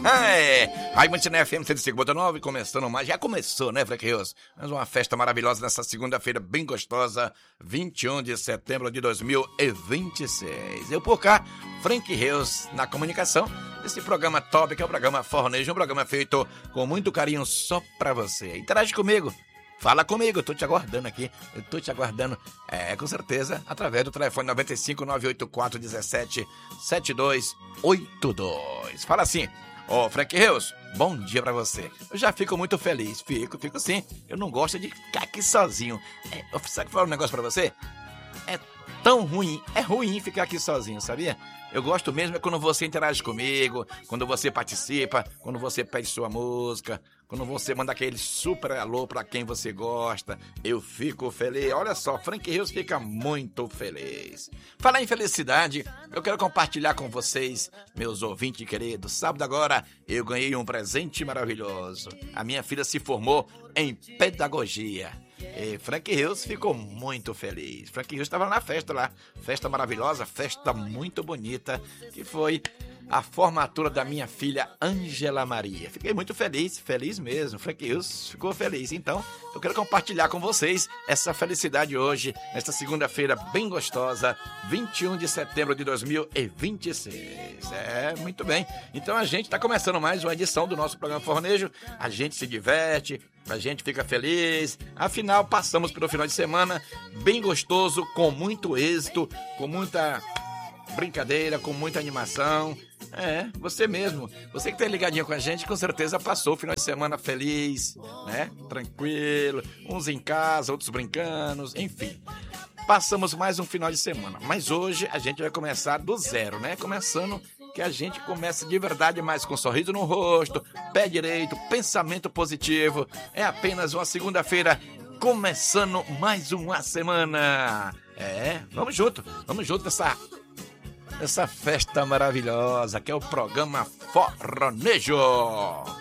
Raimundo FM 105.9, começando mais. Já começou, né, Frank Rios? Mas uma festa maravilhosa nessa segunda-feira, bem gostosa, 21 de setembro de 2026. Eu por cá, Frank Rios na comunicação. Esse programa top, que é o programa Fornejo, um programa feito com muito carinho só pra você. Interage comigo. Fala comigo, eu tô te aguardando aqui, com certeza, através do telefone 95 984 17 7282. Fala assim, Frank Rios, bom dia pra você. Eu já fico muito feliz, fico sim, eu não gosto de ficar aqui sozinho. Sabe falar um negócio pra você? É ruim ficar aqui sozinho, sabia? Eu gosto mesmo é quando você interage comigo, quando você participa, quando você pede sua música, quando você manda aquele super alô pra quem você gosta. Eu fico feliz. Olha só, Frank Rios fica muito feliz. Falar em felicidade, eu quero compartilhar com vocês, meus ouvintes queridos. Sábado agora eu ganhei um presente maravilhoso. A minha filha se formou em pedagogia. E Frank Rios ficou muito feliz. Frank Rios estava na festa lá. Festa maravilhosa, festa muito bonita, que foi a formatura da minha filha Ângela Maria. Fiquei muito feliz mesmo. Frank Rios ficou feliz. Então, eu quero compartilhar com vocês essa felicidade hoje, nesta segunda-feira bem gostosa, 21 de setembro de 2026. Muito bem. Então, a gente está começando mais uma edição do nosso programa Fornejo. A gente se diverte, a gente fica feliz. Afinal, passamos pelo final de semana bem gostoso, com muito êxito, com muita brincadeira, com muita animação. Você mesmo. Você que tá ligadinho com a gente, com certeza passou o final de semana feliz, né? Tranquilo. Uns em casa, outros brincando, enfim. Passamos mais um final de semana. Mas hoje a gente vai começar do zero, né? Começando que a gente começa de verdade, mais com um sorriso no rosto, pé direito, pensamento positivo. É apenas uma segunda-feira, começando mais uma semana. Vamos junto nessa festa maravilhosa que é o programa Fornejo.